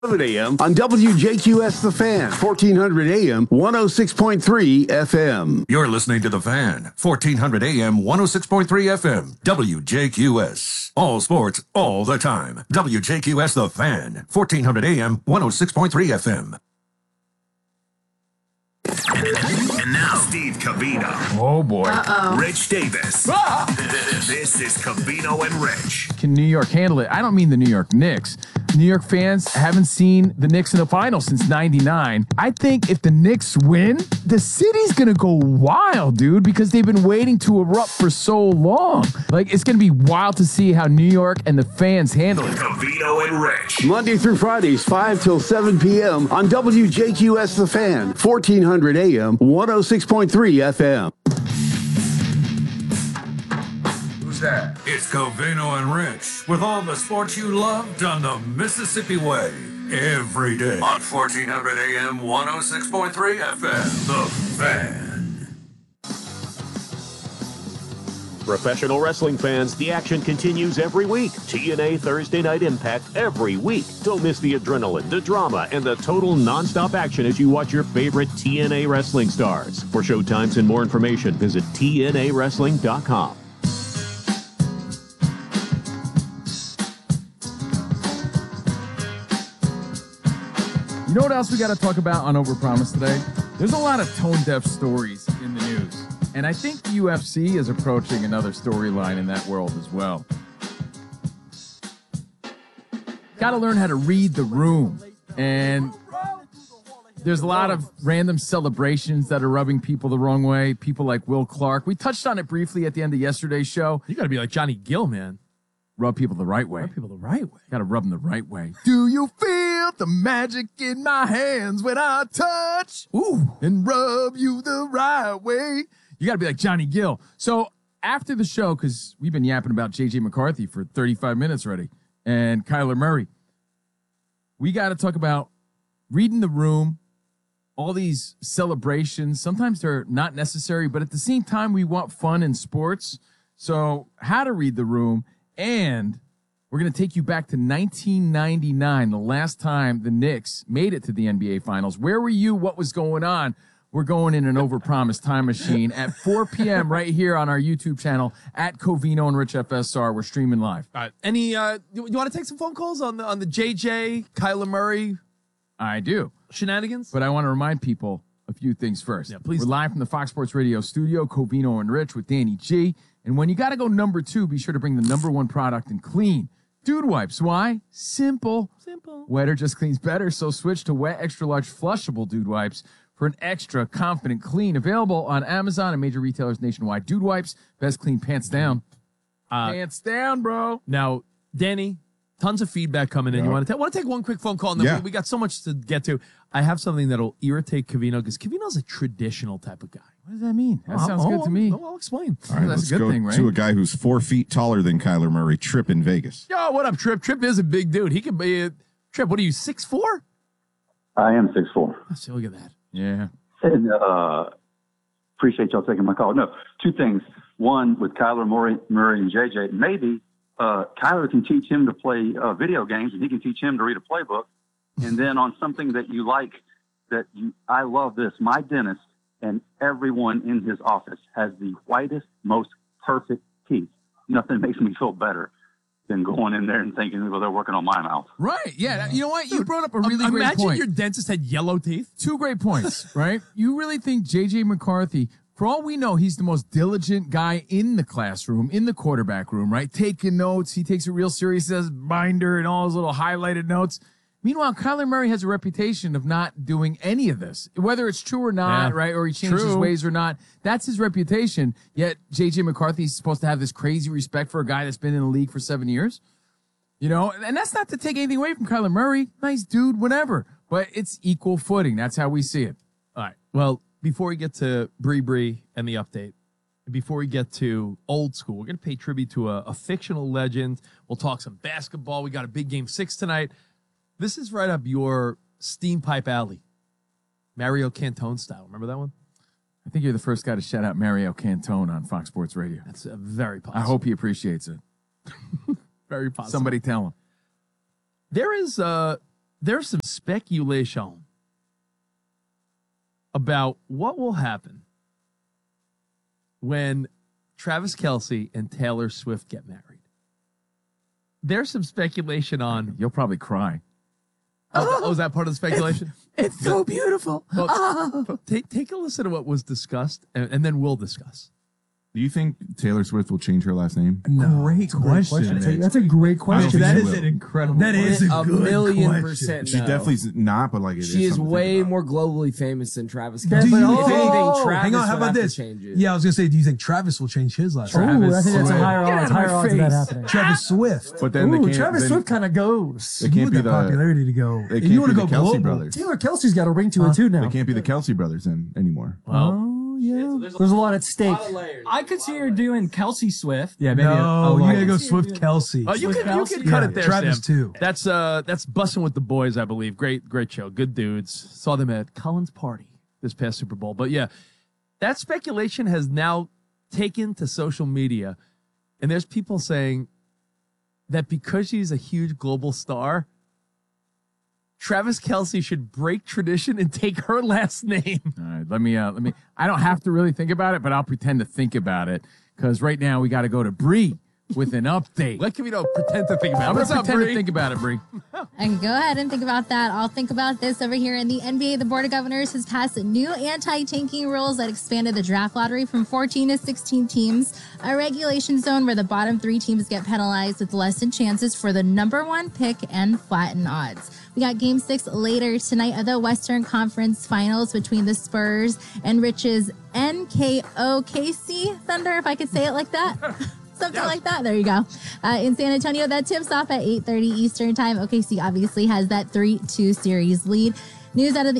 11 a.m. on WJQS The Fan, 1400 a.m., 106.3 FM. You're listening to The Fan, 1400 a.m., 106.3 FM, WJQS. All sports, all the time. WJQS The Fan, 1400 a.m., 106.3 FM. And now, Steve Covino. Oh, boy. Rich Davis. This is Covino and Rich. Can New York handle it? I don't mean the New York Knicks. New York fans haven't seen the Knicks in the finals since 99. I think if the Knicks win, the city's going to go wild, dude, because they've been waiting to erupt for so long. Like, it's going to be wild to see how New York and the fans handle it. Covino and Rich. Monday through Fridays, 5 till 7 p.m. on WJQS The Fan, 1400 a.m., 106.3 FM. That. It's Covino and Rich with all the sports you love done the Mississippi way every day on 1400 AM 106.3 FM. The Fan. Professional wrestling fans, the action continues every week. TNA Thursday Night Impact every week. Don't miss the adrenaline, the drama, and the total nonstop action as you watch your favorite TNA wrestling stars. For showtimes and more information, visit TNAWrestling.com. You know what else we got to talk about on Overpromise today? There's a lot of tone-deaf stories in the news. And I think the UFC is approaching another storyline in that world as well. Got to learn how to read the room. And there's a lot of random celebrations that are rubbing people the wrong way. People like Will Clark. We touched on it briefly at the end of yesterday's show. You got to be like Johnny Gill, man. Rub people the right way. Rub people the right way. Got to rub them the right way. Do you feel the magic in my hands when I touch? Ooh. And rub you the right way. You got to be like Johnny Gill. So after the show, because we've been yapping about J.J. McCarthy for 35 minutes already, and Kyler Murray, we got to talk about reading the room, all these celebrations. Sometimes they're not necessary, but at the same time, we want fun in sports. So how to read the room. And we're going to take you back to 1999, the last time the Knicks made it to the NBA Finals. Where were you? What was going on? We're going in an Overpromise time machine at 4 p.m. right here on our YouTube channel at Covino and Rich FSR. We're streaming live. All right. Any you want to take some phone calls on the JJ Kyler Murray? I do. Shenanigans? But I want to remind people a few things first. Yeah, please. We're live from the Fox Sports Radio studio, Covino and Rich with Danny G. And when you got to go number 2, be sure to bring the number 1 product and clean. Dude wipes. Why? Simple. Wetter just cleans better, so switch to Wet Extra Large Flushable Dude Wipes for an extra confident clean. Available on Amazon and major retailers nationwide. Dude Wipes, best clean pants down. Pants down, bro. Now, Danny, tons of feedback coming in. You want to take one quick phone call? And then we got so much to get to. I have something that'll irritate Covino because Covino's a traditional type of guy. What does that mean? That sounds good to me. I'll explain. All right, That's let's a good go thing, right? to a guy who's 4 feet taller than Kyler Murray, Tripp in Vegas. Yo, what up, Tripp? Tripp is a big dude. He could be Tripp, what are you, 6'4"? I am 6'4". Let's see, look at that. Yeah. And appreciate y'all taking my call. No, 2 things. One, with Kyler Murray and JJ, maybe Kyler can teach him to play video games, and he can teach him to read a playbook. And then on something that you like, I love this. My dentist and everyone in his office has the whitest, most perfect teeth. Nothing makes me feel better than going in there and thinking, well, they're working on my mouth. Right. Yeah. You know what? You brought up a really great point. Imagine your dentist had yellow teeth. 2 great points, right? You really think J.J. McCarthy, for all we know, he's the most diligent guy in the classroom, in the quarterback room, right? Taking notes. He takes it real serious. He has a binder and all his little highlighted notes. Meanwhile, Kyler Murray has a reputation of not doing any of this, whether it's true or not, right? Or he changed his ways or not. That's his reputation. Yet J.J. McCarthy is supposed to have this crazy respect for a guy that's been in the league for 7 years. You know, and that's not to take anything away from Kyler Murray. Nice dude, whatever. But it's equal footing. That's how we see it. All right. Well, before we get to Bree and the update, and before we get to old school, we're going to pay tribute to a fictional legend. We'll talk some basketball. We got a big Game 6 tonight. This is right up your steam pipe alley. Mario Cantone style. Remember that one? I think you're the first guy to shout out Mario Cantone on Fox Sports Radio. That's very possible. I hope he appreciates it. Very possible. Somebody tell him. There is there's some speculation about what will happen when Travis Kelce and Taylor Swift get married. There's some speculation on. You'll probably cry. Oh, is that part of the speculation? It's so beautiful. Well, take a listen to what was discussed, and then we'll discuss. Do you think Taylor Swift will change her last name? Great question. That's a great question. That That is is an incredible. That is a good $1,000,000% She no. definitely's not, but like it She is something to way think about. more globally famous than Travis Do Kelce. you If think- anything, Travis hang on, how would about have to this? change it. Yeah, I was gonna say, do you think Travis will change his last name? Travis I think that's a Swift. higher odds. Higher odds of that happening. Travis Swift. But then they Ooh, can't. Travis then Swift kind of goes. They can't be that the popularity to go. They If can't you want be to the go Kelce global, brothers. Taylor Kelsey's got a ring to it too now. They can't be the Kelce brothers anymore. Oh yeah, there's a lot at stake. I could see her doing Kelsey Swift. Yeah, maybe. No, you gotta go Swift Kelsey. Oh, you Swift can Kelce? cut Yeah, it there, Travis Sam. too. That's Bussin' with the Boys, I believe. Great show. Good dudes. Saw them at Cullen's party this past Super Bowl. But yeah, that speculation has now taken to social media, and there's people saying that because she's a huge global star, Travis Kelce should break tradition and take her last name. All right, let me. I don't have to really think about it, but I'll pretend to think about it because right now we got to go to Bree with an update. Let Kavito pretend to think about it. I'm What's gonna up, pretend Bree? to think about it, Bree. I can go ahead and think about that. I'll think about this over here in the NBA. The Board of Governors has passed new anti-tanking rules that expanded the draft lottery from 14 to 16 teams, a regulation zone where the bottom 3 teams get penalized with lessened chances for the number 1 pick and flatten odds. We got Game 6 later tonight of the Western Conference Finals between the Spurs and Rich's NKOKC Thunder, if I could say it like that. Something like that. There you go. In San Antonio, that tips off at 8:30 Eastern time. OKC obviously has that 3-2 series lead. News out of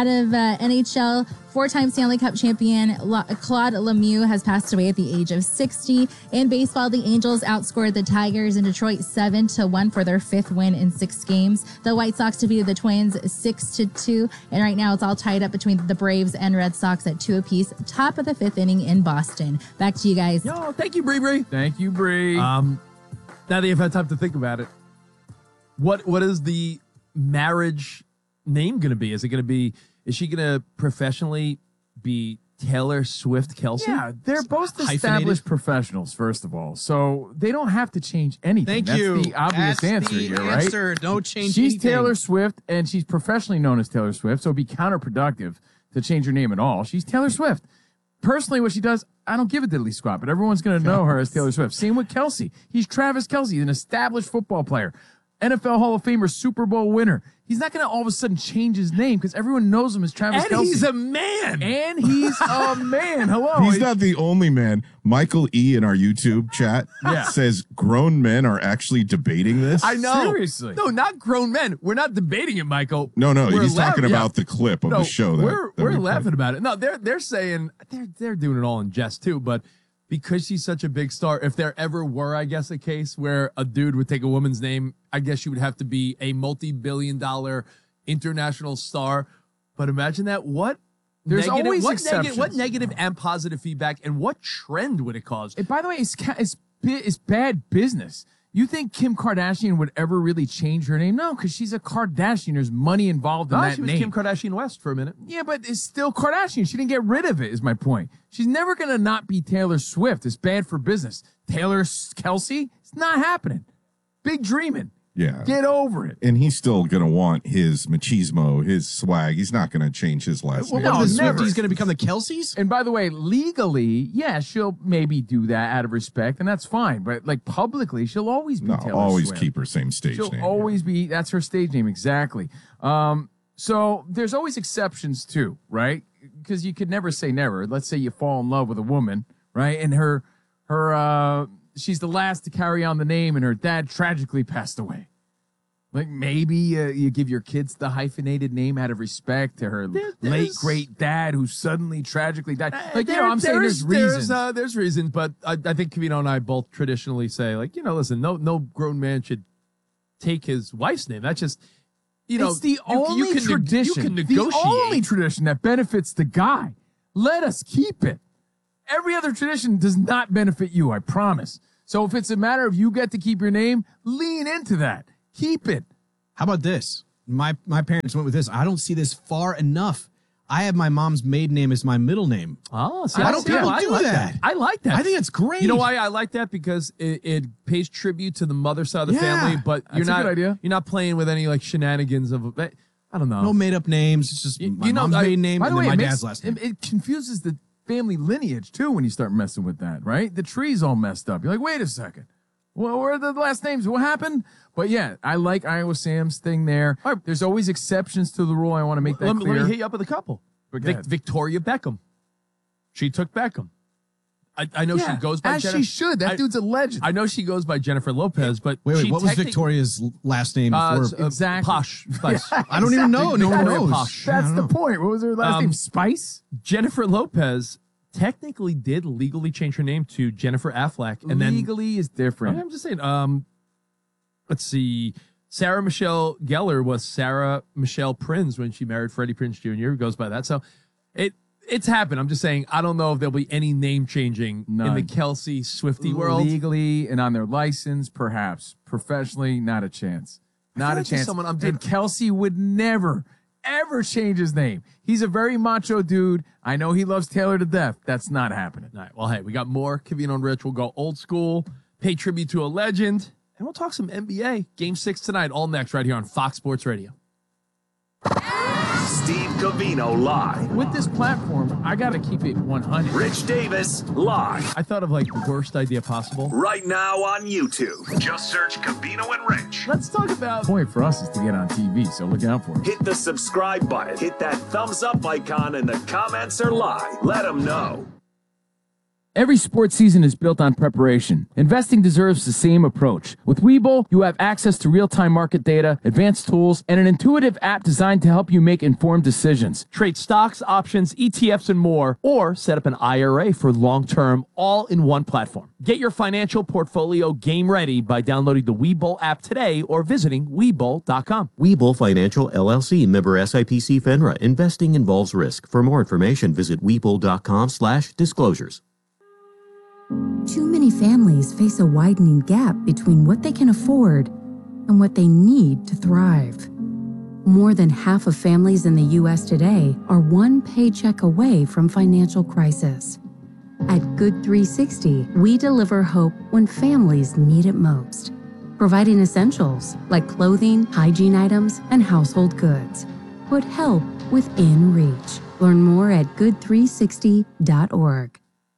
NHL, 4-time Stanley Cup champion Claude Lemieux has passed away at the age of 60. In baseball, the Angels outscored the Tigers in Detroit 7-1 for their 5th win in 6 games. The White Sox defeated the Twins 6-2, and right now it's all tied up between the Braves and Red Sox at 2 apiece. Top of the 5th inning in Boston. Back to you guys. Yo, thank you, Bree. Thank you, Bree. Now that you've had time to think about it, what is the marriage name going to be? Is she going to professionally be Taylor Swift Kelce? Yeah, they're both Hyphenated? established professionals, first of all, so they don't have to change anything. That's the obvious answer here, right? Don't change She's anything. Taylor Swift, and she's professionally known as Taylor Swift, so it'd be counterproductive to change her name at all. She's Taylor Swift. Personally, what she does, I don't give a diddly squat, but everyone's going to know her as Taylor Swift. Same with Kelce. He's Travis Kelce, an established football player, NFL Hall of Famer, Super Bowl winner. He's not going to all of a sudden change his name because everyone knows him as Travis And Kelce. he's a man. And he's a man. Hello. He's not the only man. Michael E. in our YouTube chat says grown men are actually debating this. I know. Seriously. No, not grown men. We're not debating it, Michael. No, We're he's talking laughing- about the clip of the show. We're that we laughing played. about it. No, they're saying they're doing it all in jest too, but because she's such a big star, if there ever were, I guess, a case where a dude would take a woman's name, I guess she would have to be a multi-billion-dollar international star. But imagine that. There's always exceptions. What negative and positive feedback and what trend would it cause? And by the way, it's bad business. You think Kim Kardashian would ever really change her name? No, because she's a Kardashian. There's money involved in that she was name. Kim Kardashian West for a minute. Yeah, but it's still Kardashian. She didn't get rid of it, is my point. She's never going to not be Taylor Swift. It's bad for business. Taylor Kelce, it's not happening. Big dreaming. Yeah. Get over it. And he's still going to want his machismo, his swag. He's not going to change his last name. What, the never. Swifties going to become the Kelseys? And by the way, legally, yeah, she'll maybe do that out of respect, and that's fine. But like publicly, she'll always be No, Taylor always Swift. keep her same stage She'll name. always be, that's her stage name, exactly. So there's always exceptions too, right? Because you could never say never. Let's say you fall in love with a woman, right? And her she's the last to carry on the name, and her dad tragically passed away. Like maybe you give your kids the hyphenated name out of respect to her late great dad who suddenly tragically died. Like I'm saying there's reasons. There's reasons, but I think Kavino and I both traditionally say, like, listen, no grown man should take his wife's name. That's just, it's the only tradition. You can negotiate. The only tradition that benefits the guy. Let us keep it. Every other tradition does not benefit you, I promise. So if it's a matter of you get to keep your name, lean into that. Keep it. How about this? my parents went with this. I don't see this far enough. I have my mom's maiden name as my middle name. Oh, see, why don't people do that? I like that. I think it's great. You know why I like that? Because it pays tribute to the mother side of the Yeah, family, but that's a good idea. You're not playing with any like shenanigans of. I don't know. No made up names. It's just my mom's maiden name By and the then way, my it dad's makes- last name. It confuses the family lineage too when you start messing with that, right? The tree's all messed up. You're like, wait a second. Well, where are the last names? What happened? But yeah, I like Iowa Sam's thing there. There's always exceptions to the rule. I want to make that clear. Let me hit you up with a couple. Victoria Beckham. She took Beckham. I know she goes by as Jennifer. she should. That dude's a legend. I know she goes by Jennifer Lopez, but Wait, she what was technic- Victoria's last name before? Exactly. Posh. Spice. I don't even know. No one Victoria knows. Posh. That's the point. What was her last name? Spice? Jennifer Lopez technically did legally change her name to Jennifer Affleck, and then Legally is different. I'm just saying. Let's see. Sarah Michelle Gellar was Sarah Michelle Prinz when she married Freddie Prinze Jr. Goes by that. So it's happened. I'm just saying. I don't know if there'll be any name changing in the Kelsey Swiftie world. Legally and on their license, perhaps. Professionally, not a chance. Not a like chance. someone and Kelsey would never, ever change his name. He's a very macho dude. I know he loves Taylor to death. That's not happening. All right. Well, hey, we got more Covino and Rich. We'll go old school, pay tribute to a legend, and we'll talk some NBA. Game 6 tonight, all next right here on Fox Sports Radio. Steve Covino live. With this platform, I got to keep it 100. Rich Davis live. I thought of like the worst idea possible. Right now on YouTube. Just search Covino and Rich. Let's talk about. The point for us is to get on TV, so look out for it. Hit the subscribe button. Hit that thumbs up icon, and the comments are live. Let them know. Every sports season is built on preparation. Investing deserves the same approach. With Webull, you have access to real-time market data, advanced tools, and an intuitive app designed to help you make informed decisions. Trade stocks, options, ETFs, and more, or set up an IRA for long-term, all in one platform. Get your financial portfolio game ready by downloading the Webull app today or visiting Webull.com. Webull Financial LLC, member SIPC FINRA. Investing involves risk. For more information, visit Webull.com/disclosures. Too many families face a widening gap between what they can afford and what they need to thrive. More than half of families in the U.S. today are one paycheck away from financial crisis. At Good 360, we deliver hope when families need it most, providing essentials like clothing, hygiene items, and household goods. Put help within reach. Learn more at good360.org.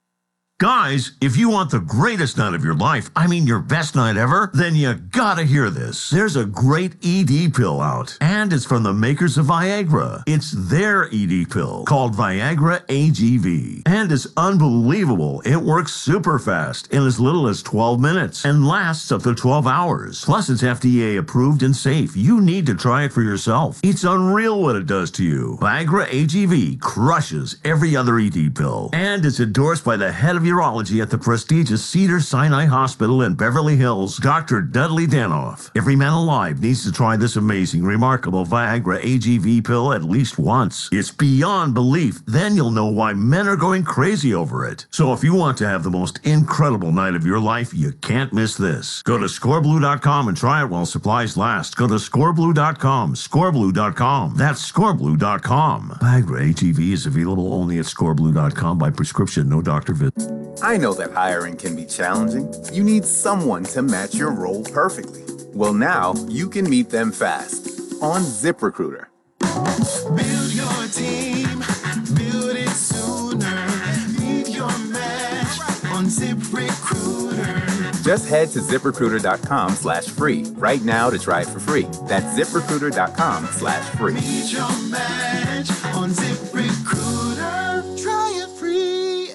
Guys, if you want the greatest night of your life, I mean your best night ever, then you gotta hear this. There's a great ED pill out, and it's from the makers of Viagra. It's their ED pill called Viagra AGV, and it's unbelievable. It works super fast in as little as 12 minutes and lasts up to 12 hours. Plus, it's FDA approved and safe. You need to try it for yourself. It's unreal what it does to you. Viagra AGV crushes every other ED pill, and it's endorsed by the head of urology at the prestigious Cedars-Sinai Hospital in Beverly Hills, Dr. Dudley Danoff. Every man alive needs to try this amazing, remarkable Viagra AGV pill at least once. It's beyond belief. Then you'll know why men are going crazy over it. So if you want to have the most incredible night of your life, you can't miss this. Go to scoreblue.com and try it while supplies last. Go to scoreblue.com, scoreblue.com. That's scoreblue.com. Viagra AGV is available only at scoreblue.com by prescription, no doctor visit. I know that hiring can be challenging. You need someone to match your role perfectly. Well, now you can meet them fast on ZipRecruiter. Build your team, build it sooner. Meet your match on ZipRecruiter. Just head to ZipRecruiter.com/free right now to try it for free. That's ZipRecruiter.com/free. Meet your match on ZipRecruiter. Try it free.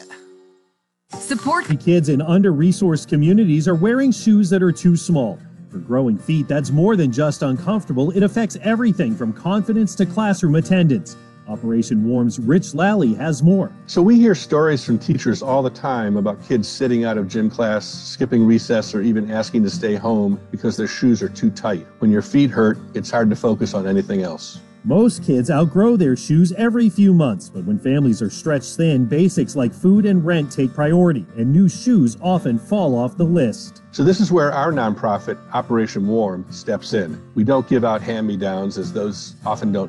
Support kids in under-resourced communities are wearing shoes that are too small. For growing feet, that's more than just uncomfortable. It affects everything from confidence to classroom attendance. Operation Warm's Rich Lally has more. So we hear stories from teachers all the time about kids sitting out of gym class, skipping recess, or even asking to stay home because their shoes are too tight. When your feet hurt, it's hard to focus on anything else. Most kids outgrow their shoes every few months, but when families are stretched thin, basics like food and rent take priority, and new shoes often fall off the list. So this is where our nonprofit, Operation Warm, steps in. We don't give out hand-me-downs, as those often don't